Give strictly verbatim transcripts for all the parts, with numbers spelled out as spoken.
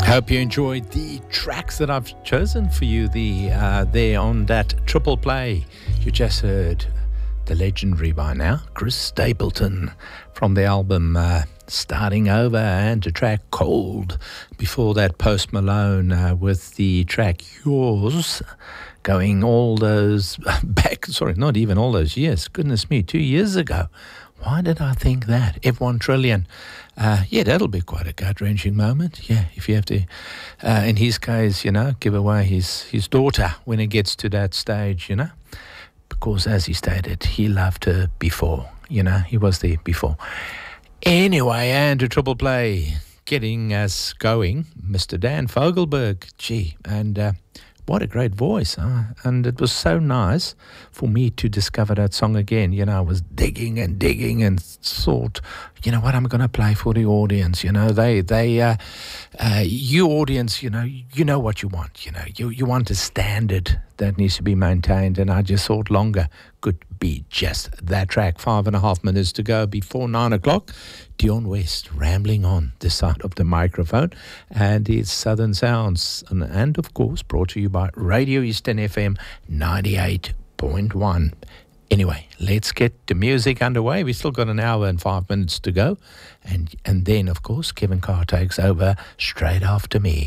Hope you enjoyed the tracks that I've chosen for you the uh, there on that triple play. You just heard the legendary by now, Chris Stapleton, from the album uh, Starting Over, and the track Cold. Before that, Post Malone uh, with the track Yours, going all those back, sorry, not even all those years, goodness me, two years ago. Why did I think that? F one Trillion. Uh, yeah, that'll be quite a gut-wrenching moment. Yeah, if you have to, uh, in his case, you know, give away his, his daughter when it gets to that stage, you know. Because, as he stated, he loved her before, you know. He was there before. Anyway, and a triple play getting us going, Mister Dan Fogelberg. Gee, and uh, what a great voice, huh? And it was so nice for me to discover that song again. You know, I was digging and digging and thought, you know what, I'm going to play for the audience. You know, they, they, uh, uh, you audience, you know, you know what you want. You know, you, you want a standard that needs to be maintained. And I just thought longer could be just that track. Five and a half minutes to go before nine o'clock. Dion West rambling on this side of the microphone, and it's Southern Sounds, and, and of course brought to you by Radio Eastern F M ninety-eight point one. Anyway, let's get the music underway. We've still got an hour and five minutes to go, and and then of course Kevin Carr takes over straight after me.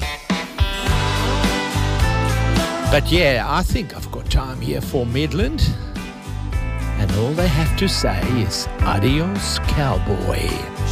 But yeah, I think I've got time here for Midland, and all they have to say is adios, cowboy.